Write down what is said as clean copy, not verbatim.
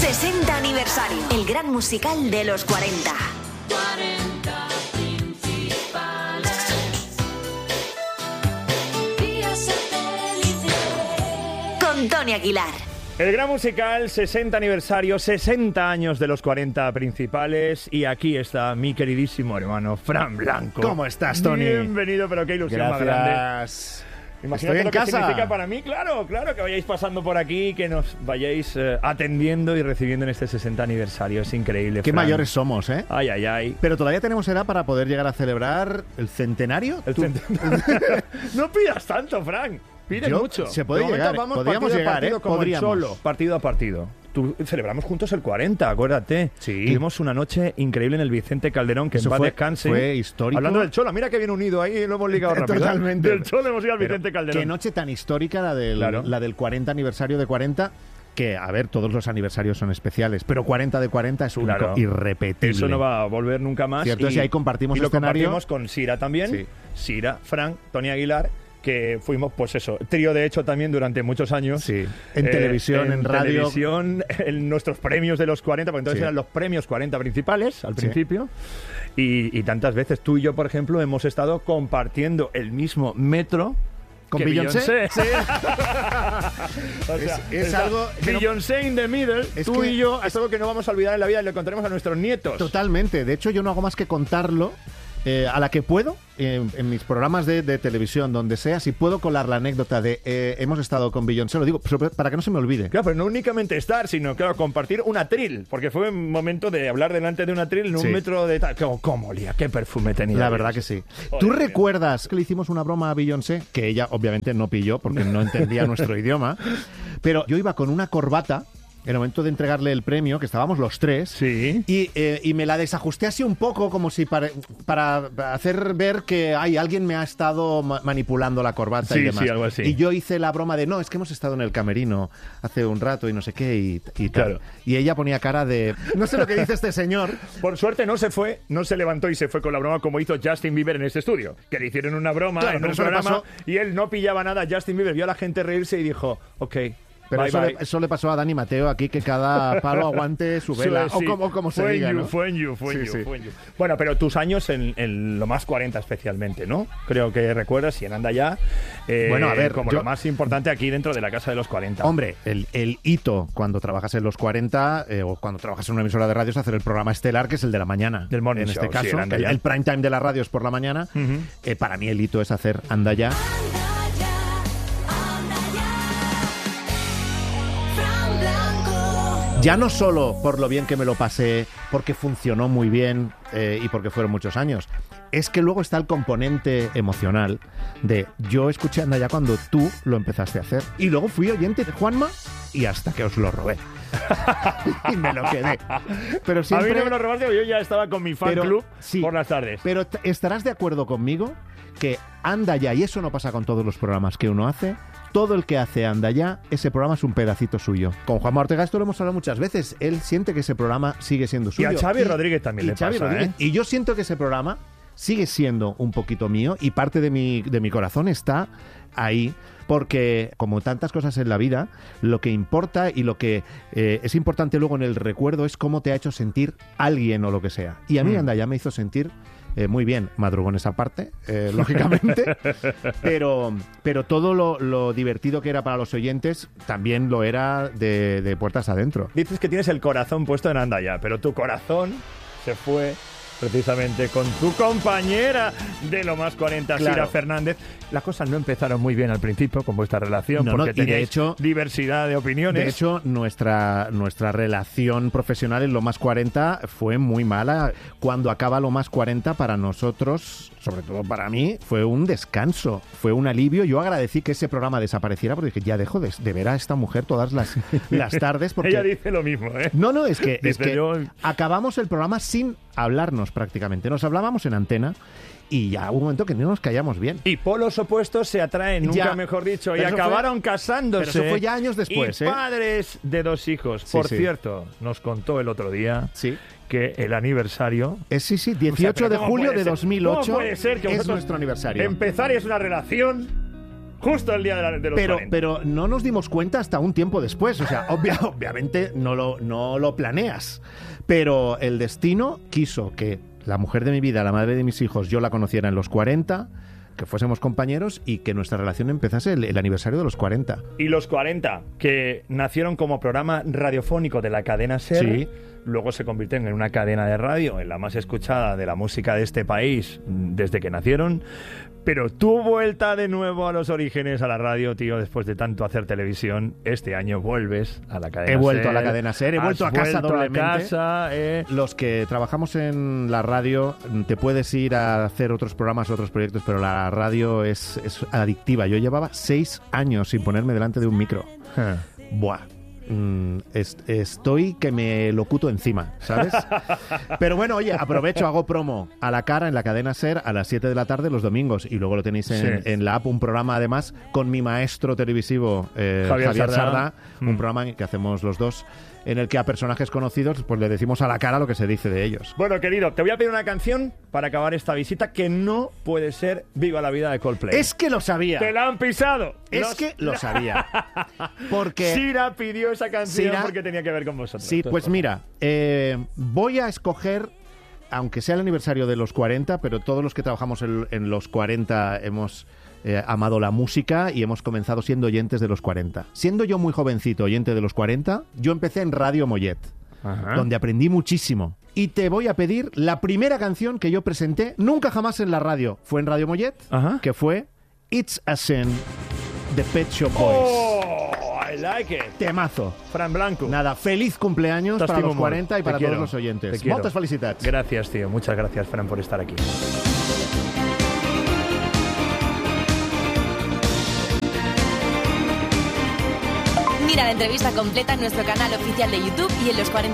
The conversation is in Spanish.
60 aniversario. El gran musical de los 40. 40 principales. Vía satélite. Con Tony Aguilar. El gran musical, 60 aniversario, 60 años de los 40 principales. Y aquí está mi queridísimo hermano Fran Blanco. ¿Cómo estás, Tony? Bienvenido, pero qué ilusión más grande. Gracias. Imagínate Estoy en lo que casa. significa para mí, claro, que vayáis pasando por aquí, que nos vayáis atendiendo y recibiendo en este 60 aniversario. Es increíble, Qué Fran. mayores somos, ¿eh? Ay, ay, ay. Pero todavía tenemos edad para poder llegar a celebrar el centenario. El ¿Tú? No pidas tanto, Fran. Pide Yo- mucho. se puede De momento llegar, vamos podríamos partido a llegar, partido, ¿eh? como el Podríamos. Cholo, partido a partido. Celebramos juntos el 40, acuérdate. Sí. Tuvimos una noche increíble en el Vicente Calderón, que Eso en paz fue- descanse. fue histórico. Hablando del Cholo, mira que bien unido ahí, lo hemos ligado rápido. Totalmente. Del Cholo hemos ido al Pero Vicente Calderón. Qué noche tan histórica Claro. la del 40 aniversario de 40. Que, a ver, todos los aniversarios son especiales, pero 40 de 40 es único, Claro. irrepetible. Eso no va a volver nunca más. Cierto, y ahí compartimos y lo escenario. compartimos con Sira también. Sí. Sira, Fran, Tony Aguilar, que fuimos, pues eso, trío de hecho también durante muchos años. Sí. En televisión, en radio. televisión, en nuestros premios de los 40, porque entonces Sí. eran los premios 40 principales al Sí. principio. Y tantas veces tú y yo, por ejemplo, hemos estado compartiendo el mismo metro ¿Con que Beyoncé? Sí. O sea, Es algo que no- Beyoncé in the middle, Es tú que y yo, es algo que no vamos a olvidar en la vida y le contaremos a nuestros nietos. Totalmente. De hecho, yo no hago más que contarlo a la que puedo en mis programas de televisión, donde sea. Si puedo colar la anécdota de hemos estado con Beyoncé, lo digo para que no se me olvide. Claro, pero no únicamente estar, sino, claro, compartir un atril, porque fue un momento de hablar delante de un atril en un Sí. metro de tal. ¿Cómo olía? ¿Qué perfume tenía? La verdad que sí. ¿Tú Joder. recuerdas que le hicimos una broma a Beyoncé? Que ella obviamente no pilló porque no entendía nuestro idioma. Pero yo iba con una corbata en el momento de entregarle el premio, que estábamos los tres. Sí. Y me la desajusté así un poco, como si para hacer ver que alguien me ha estado manipulando la corbata Sí, y demás. sí, algo así. Y yo hice la broma de, no, es que hemos estado en el camerino hace un rato y no sé qué y tal. Claro. Y ella ponía cara de, no sé lo que dice este señor. Por suerte no se fue, no se levantó y se fue con la broma como hizo Justin Bieber en este estudio. Que le hicieron una broma Claro, en pero un eso le programa pasó- y él no pillaba nada. Justin Bieber vio a la gente reírse y dijo, ok, Pero bye, eso, bye. eso le pasó a Dani Mateo aquí, que cada palo aguante su vela. Sí, O como se fue diga, en you, ¿no? fue en you, fue en Sí, you, sí. fue en you. Bueno, pero tus años en lo más 40 especialmente, ¿no? Creo que recuerdas, y en Anda Ya, Bueno, a ver, como yo- lo más importante aquí dentro de la casa de los 40. Hombre, el hito cuando trabajas en los 40 o cuando trabajas en una emisora de radio es hacer el programa estelar, que es el de la mañana. Del morning en show, este sí, caso, el Anda Ya. el prime time de la radio es por la mañana. Para mí el hito es hacer Anda Ya. Anda ya. Fran Blanco. Ya no solo por lo bien que me lo pasé, porque funcionó muy bien y porque fueron muchos años, es que luego está el componente emocional de yo escuché Anda Ya cuando tú lo empezaste a hacer. Y luego fui oyente de Juanma y hasta que os lo robé. Y me lo quedé. Pero A siempre... mí no me lo robaste, yo ya estaba con mi fan Pero, club sí, por las tardes. Pero estarás de acuerdo conmigo que Anda Ya, y eso no pasa con todos los programas que uno hace, todo el que hace Anda Ya, ese programa es un pedacito suyo. Con Juanma Ortega esto lo hemos hablado muchas veces. Él siente que ese programa sigue siendo Y suyo. a Xavi Rodríguez también y le Xavi pasa, Rodríguez. ¿eh? Y yo siento que ese programa sigue siendo un poquito mío y parte de mi corazón está ahí. Porque, como tantas cosas en la vida, lo que importa y lo que es importante luego en el recuerdo es cómo te ha hecho sentir alguien o lo que sea. Y a mí Anda Ya me hizo sentir muy bien, madrugones aparte, lógicamente, pero todo lo divertido que era para los oyentes también lo era de puertas adentro. Dices que tienes el corazón puesto en Anda Ya, pero tu corazón se fue precisamente con tu compañera de lo más 40, Claro. Sira Fernández. Las cosas no empezaron muy bien al principio con vuestra relación, No, no, porque y de teníais hecho- diversidad de opiniones. De hecho, nuestra relación profesional en Lo Más 40 fue muy mala. Cuando acaba Lo Más 40, para nosotros, sobre todo para mí, fue un descanso, fue un alivio. Yo agradecí que ese programa desapareciera porque dije, ya dejo de ver a esta mujer todas las tardes. Porque... Ella dice lo mismo, ¿eh? No, es que Dice, yo- acabamos el programa sin hablarnos prácticamente. Nos hablábamos en antena y ya hubo un momento que no nos callamos bien. Y polos opuestos se atraen, nunca Ya. mejor dicho, y Pero eso acabaron casándose. pero eso fue ya años después, y ¿eh? padres de 2 hijos. Sí, Por sí. cierto, nos contó el otro día Sí. que el aniversario... Sí, O sea, 18 pero de ¿cómo julio puede de ser? 2008 ¿Cómo puede ser que es vosotros nuestro aniversario. Empezar es una relación Justo el día de los 40. Pero no nos dimos cuenta hasta un tiempo después. O sea, obviamente no lo planeas. Pero el destino quiso que la mujer de mi vida, la madre de mis hijos, yo la conociera en los 40, que fuésemos compañeros y que nuestra relación empezase el aniversario de los 40. Y los 40, que nacieron como programa radiofónico de la cadena SER, Sí. luego se convirtieron en una cadena de radio, en la más escuchada de la música de este país desde que nacieron. Pero tu vuelta de nuevo a los orígenes, a la radio, tío, después de tanto hacer televisión, este año vuelves a la cadena SER. He vuelto a la cadena SER, he vuelto a casa doblemente. A casa, Los que trabajamos en la radio, te puedes ir a hacer otros programas, otros proyectos, pero la radio es adictiva. Yo llevaba 6 años sin ponerme delante de un micro. Buah. Estoy que me locuto encima, ¿sabes? Pero bueno, oye, aprovecho, hago promo a la cara en la cadena SER a las 7 de la tarde los domingos y luego lo tenéis en la app, un programa además con mi maestro televisivo Javier Sardá, un programa que hacemos los dos en el que a personajes conocidos pues le decimos a la cara lo que se dice de ellos. Bueno, querido, te voy a pedir una canción para acabar esta visita que no puede ser Viva la Vida de Coldplay. Es que lo sabía. ¡Te la han pisado! Que lo sabía. Porque Sira pidió esa canción Sira, porque tenía que ver con vosotros. Sí, pues mira, voy a escoger, aunque sea el aniversario de los 40, pero todos los que trabajamos en los 40 hemos amado la música y hemos comenzado siendo oyentes de los 40. Siendo yo muy jovencito, oyente de los 40, yo empecé en Radio Mollet, donde aprendí muchísimo. Y te voy a pedir la primera canción que yo presenté, nunca jamás en la radio, fue en Radio Mollet, que fue It's a Sin de Pet Shop Boys. ¡Oh! I like it. Temazo. Fran Blanco. Nada, feliz cumpleaños para los 40 y para todos los oyentes. Moltes felicitats. Gracias, tío. Muchas gracias, Fran, por estar aquí. Mira la entrevista completa en nuestro canal oficial de YouTube y en los 40